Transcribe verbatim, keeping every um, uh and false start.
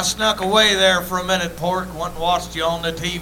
I snuck away there for a minute, Pork. Went and watched you on the T V.